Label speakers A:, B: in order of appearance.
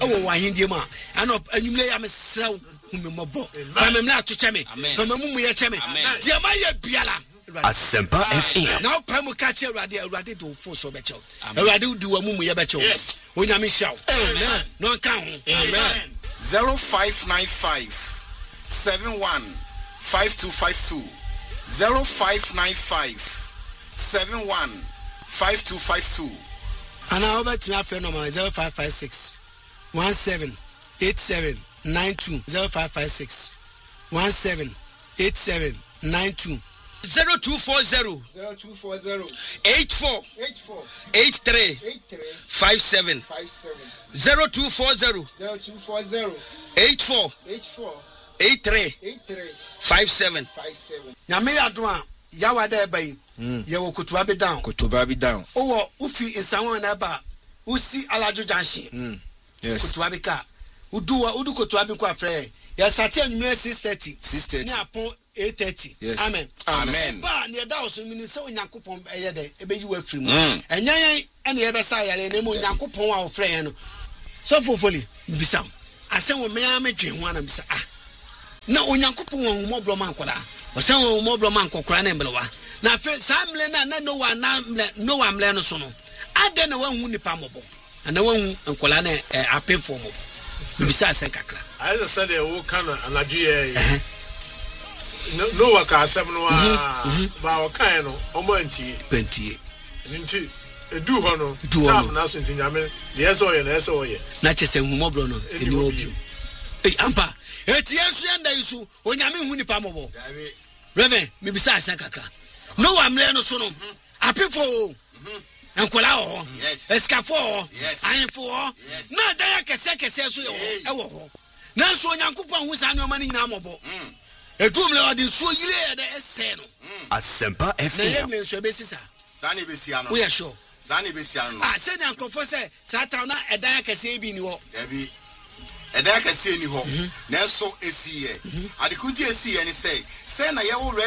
A: o wa hindie ma ana anwumle ya mesraw humembo famemla to cheme famemu ye cheme dia ma ye biala
B: Asempa FM.
A: Now pamu catch Urade do force so becho. Urade do wa mumu ye becho. Yes. Onyame shaw. Amen. No kan ho.
C: Amen. 0595 71 5252 0595 71 5252
A: and I over to my friend number 0556 17 87 92 0556 17 87 92
D: 0240 84 83 57 0240 84 83 57
A: Nyame adwa yawa da eba yi ye wo kutuba be down owo ufi insanwo na ba usi alajo junction
C: yes
A: kutuba be ka udu kutuba be kwa frɛ ya sati anwumere 6:30 ni apon 8:30
C: yes
A: amen ba ne da oso mini se onyankopon eye de ebeyi wa firi mu enyan ene ye be sa yale na mu onyankopon a wo frɛ ye no so fofoli bisa asem wo me amedwe ho ana bisa na onyankopon wo mobro man kola osan wo mobro man kokora na mbelewa na fe samle na Noah mle no so no ade na wahu nipa mobo na wahu nkola na apefo mobo bisa asen kakra
E: I just said wo kana anadwe ye Noah ka asem no ba o kan no omo antie nti edu ho no tam na so ntinyame yes oye
A: na chese hu mobro no eni obi ampa etiensu enda isu onyame hu nipa mobo Reverend me bisa asen kakra Noah mle no so no apefo nkola ho eskafo ayefo na da ya kese so e wo ho na so onyankopon hu sa ne o ma ni nyina mobo etumle odi so yire de ese no
B: Asempa FM.
A: na yemle so be sisa
C: Sani besia no
A: we are sure
C: Sani besia no
A: se na nkofo se satan na edan kese bi ni ho
C: Dabi edan kese ni ho na so esiye adekunti esiye ni say na ye wo